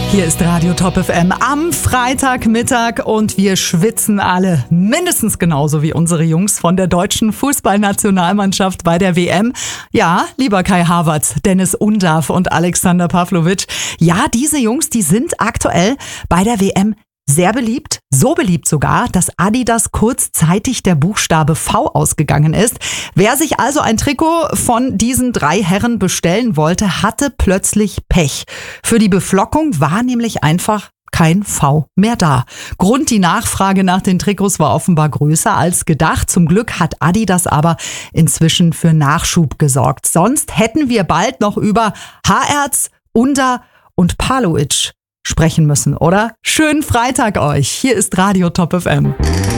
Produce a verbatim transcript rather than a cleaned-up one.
Hier ist Radio Top F M am Freitagmittag und wir schwitzen alle mindestens genauso wie unsere Jungs von der deutschen Fußballnationalmannschaft bei der W M. Ja, lieber Kai Havertz, Dennis Undav und Alexander Pavlovic. Ja, diese Jungs, die sind aktuell bei der W M sehr beliebt, so beliebt sogar, dass Adidas kurzzeitig der Buchstabe V ausgegangen ist. Wer sich also ein Trikot von diesen drei Herren bestellen wollte, hatte plötzlich Pech. Für die Beflockung war nämlich einfach kein V mehr da. Grund, die Nachfrage nach den Trikots war offenbar größer als gedacht. Zum Glück hat Adidas aber inzwischen für Nachschub gesorgt. Sonst hätten wir bald noch über Havertz, Undav und Pavlovic sprechen müssen, oder? Schönen Freitag euch. Hier ist Radio Top F M.